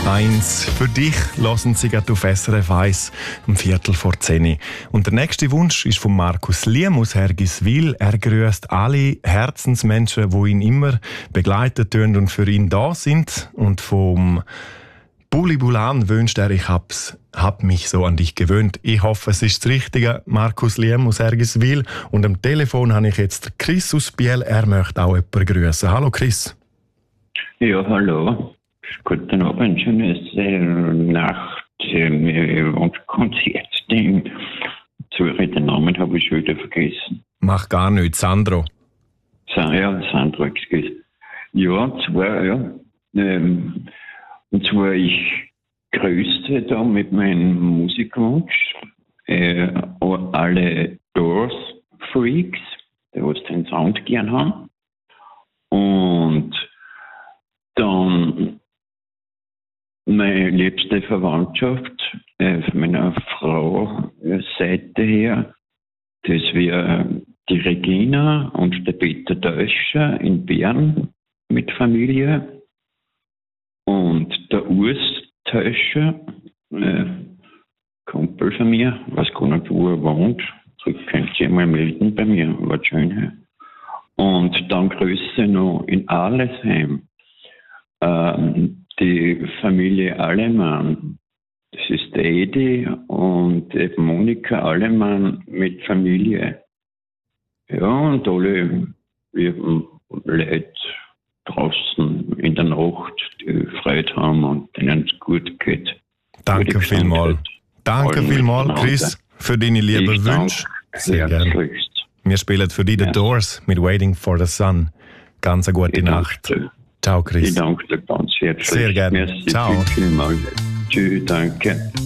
1. Für dich hören Sie gerade auf SRF 1 um 10:15. Und der nächste Wunsch ist von Markus Liem aus Hergiswil. Er grüßt alle Herzensmenschen, die ihn immer begleitet und für ihn da sind. Und vom Bulli Bulan wünscht er, ich hab mich so an dich gewöhnt. Ich hoffe, es ist das Richtige. Markus Liem aus Hergiswil. Und am Telefon habe ich jetzt Chris aus Biel. Er möchte auch jemanden grüßen. Hallo Chris. Ja, hallo. Guten Abend, schönes Nacht. Konzertding. Den Namen habe ich schon wieder vergessen. Mach gar nichts, Sandro. Sandro, excuse. Und zwar, ich grüße da mit meinem Musikwunsch alle Doors-Freaks, die was den Sound gern haben. Und dann meine liebste Verwandtschaft von meiner Frau Seite her, das wäre die Regina und der Peter Teuscher in Bern mit Familie. Und der Urs Teuscher, Kumpel von mir, weiß gar nicht, wo er wohnt. So könnt ihr mal melden bei mir, war schön. Und dann Grüße noch in Arlesheim. Die Familie Allemann. Das ist der Edi und die Monika Allemann mit Familie. Ja, und alle Leute draußen in der Nacht, die Freude haben und denen es gut geht. Danke vielmals. Danke vielmals, Chris, für deine lieben Wünsche. Sehr gerne. Wir spielen für dich The Doors mit Waiting for the Sun. Ganz eine gute Nacht. Ciao, Chris. Ich danke dir ganz herzlich. Sehr gerne. Merci. Ciao. Tschüss, danke.